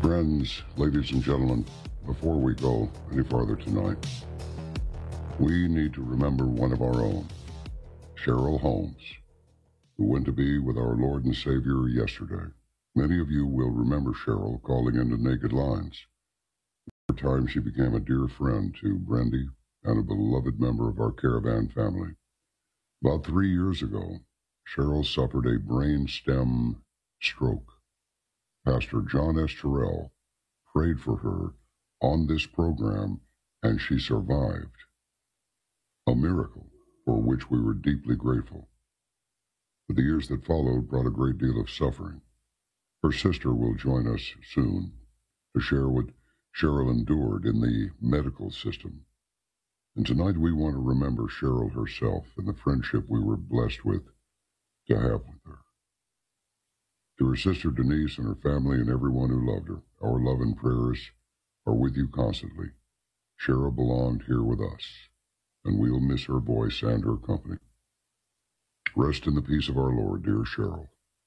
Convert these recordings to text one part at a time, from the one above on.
Friends, ladies and gentlemen, before we go any farther tonight, we need to remember one of our own, Cheryl Holmes, who went to be with our Lord and Savior yesterday. Many of you will remember Cheryl calling into Naked Lines. Over time, she became a dear friend to Brendy and a beloved member of our caravan family. About 3 years ago, Cheryl suffered a brain stem stroke. Pastor John S. Terrell prayed for her on this program, and she survived. A miracle for which we were deeply grateful. But the years that followed brought a great deal of suffering. Her sister will join us soon to share what Cheryl endured in the medical system. And tonight we want to remember Cheryl herself and the friendship we were blessed with to have with her. To her sister Denise and her family and everyone who loved her, our love and prayers are with you constantly. Cheryl belonged here with us, and we'll miss her voice and her company. Rest in the peace of our Lord, dear Cheryl.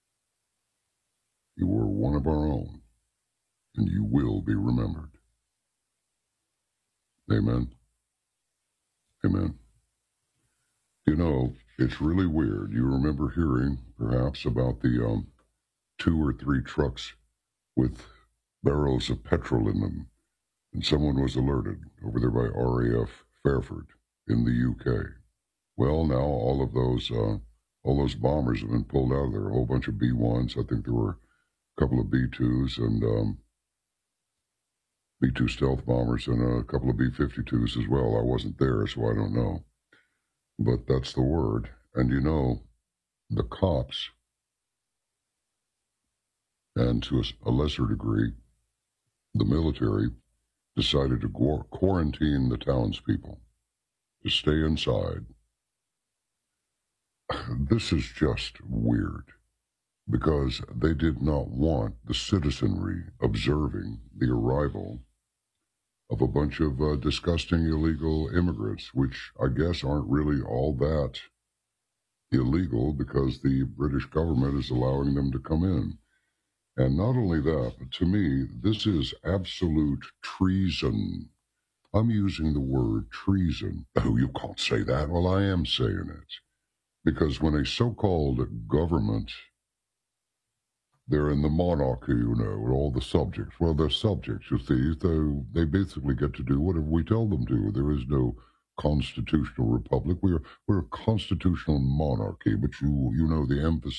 You were one of our own, and you will be remembered. Amen. Amen. You know, it's really weird. You remember hearing, perhaps, about the 2 or 3 trucks with barrels of petrol in them, and someone was alerted over there by RAF Fairford in the UK. Well, now all those bombers have been pulled out of there. A whole bunch of B-1s. I think there were a couple of B-2s and B-2 stealth bombers and a couple of B-52s as well. I wasn't there, so I don't know. But that's the word. And you know, the cops, and to a lesser degree, the military, decided to quarantine the townspeople, to stay inside. This is just weird, because they did not want the citizenry observing the arrival of a bunch of disgusting illegal immigrants, which I guess aren't really all that illegal because the British government is allowing them to come in. And not only that, but to me, this is absolute treason. I'm using the word treason. Oh, you can't say that. Well, I am saying it. Because when a so-called government, they're in the monarchy, you know, and all the subjects. Well, they're subjects, you see. They basically get to do whatever we tell them to. There is no constitutional republic. We're a constitutional monarchy, but you know the emphasis